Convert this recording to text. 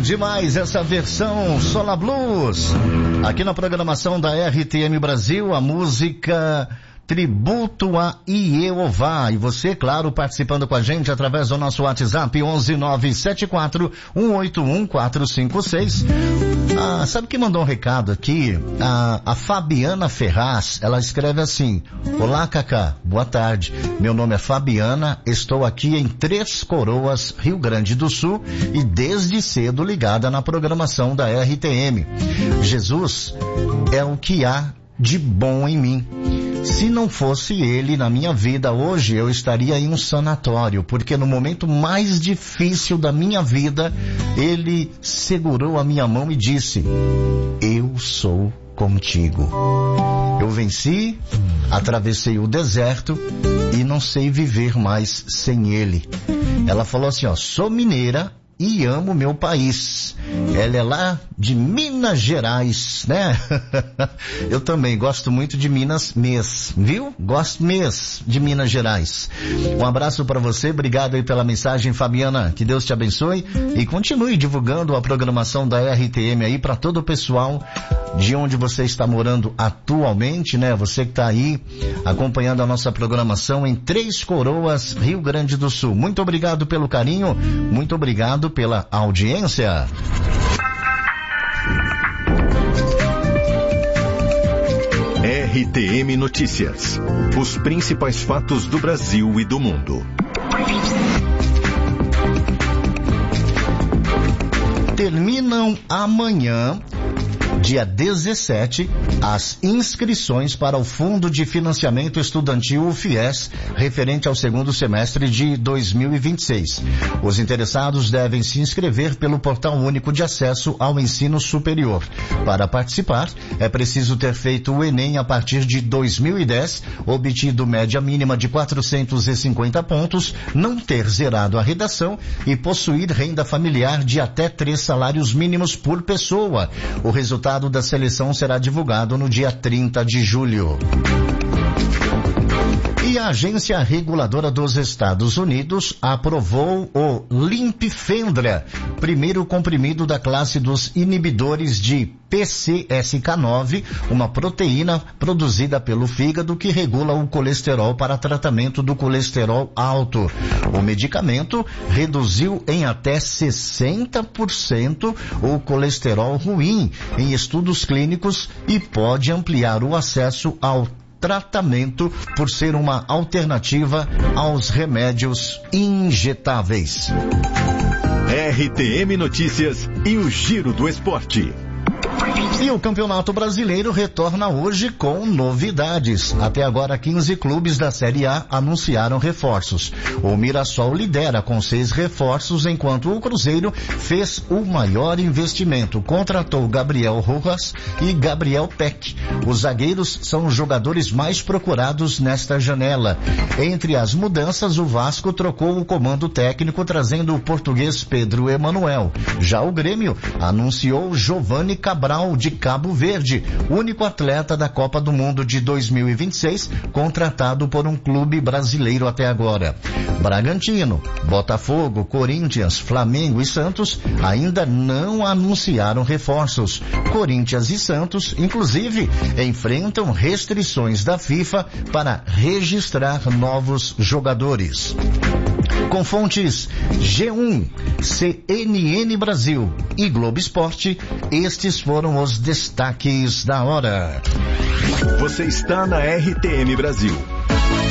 demais essa versão Sola Blues. Aqui na programação da RTM Brasil, a música Tributo a Iêová. E você, claro, participando com a gente através do nosso WhatsApp 11974181456. Sabe quem mandou um recado aqui? A Fabiana Ferraz. Ela escreve assim: olá, Cacá, boa tarde. Meu nome é Fabiana, estou aqui em Três Coroas, Rio Grande do Sul, e desde cedo ligada na programação da RTM. Jesus é o que há de bom em mim. Se não fosse ele na minha vida hoje, eu estaria em um sanatório, porque no momento mais difícil da minha vida, ele segurou a minha mão e disse: eu sou contigo. Eu venci, atravessei o deserto e não sei viver mais sem ele. Ela falou assim, sou mineira e amo meu país. Ela é lá de Minas Gerais, né? Eu também gosto muito de Minas mesmo, viu? Gosto mesmo de Minas Gerais. Um abraço para você, obrigado aí pela mensagem, Fabiana. Que Deus te abençoe e continue divulgando a programação da RTM aí para todo o pessoal de onde você está morando atualmente, né? Você que está aí acompanhando a nossa programação em Três Coroas, Rio Grande do Sul. Muito obrigado pelo carinho, muito obrigado pela audiência. RTM Notícias. Os principais fatos do Brasil e do mundo. Terminam amanhã, dia 17, as inscrições para o Fundo de Financiamento Estudantil, o FIES, referente ao segundo semestre de 2026. Os interessados devem se inscrever pelo Portal Único de Acesso ao Ensino Superior. Para participar, é preciso ter feito o Enem a partir de 2010, obtido média mínima de 450 pontos, não ter zerado a redação e possuir renda familiar de até 3 salários mínimos por pessoa. O resultado da seleção será divulgado no dia 30 de julho. E a Agência Reguladora dos Estados Unidos aprovou o Limpfendra, primeiro comprimido da classe dos inibidores de PCSK9, uma proteína produzida pelo fígado que regula o colesterol para tratamento do colesterol alto. O medicamento reduziu em até 60% o colesterol ruim em estudos clínicos e pode ampliar o acesso ao tratamento por ser uma alternativa aos remédios injetáveis. RTM Notícias e o Giro do Esporte. E o Campeonato Brasileiro retorna hoje com novidades. Até agora, 15 clubes da Série A anunciaram reforços. O Mirassol lidera com 6 reforços, enquanto o Cruzeiro fez o maior investimento. Contratou Gabriel Rojas e Gabriel Peck. Os zagueiros são os jogadores mais procurados nesta janela. Entre as mudanças, o Vasco trocou o comando técnico, trazendo o português Pedro Emanuel. Já o Grêmio anunciou Giovanni Cabral, de Cabo Verde, único atleta da Copa do Mundo de 2026, contratado por um clube brasileiro até agora. Bragantino, Botafogo, Corinthians, Flamengo e Santos ainda não anunciaram reforços. Corinthians e Santos, inclusive, enfrentam restrições da FIFA para registrar novos jogadores. Com fontes G1, CNN Brasil e Globo Esporte, estes foram os destaques da hora. Você está na RTM Brasil.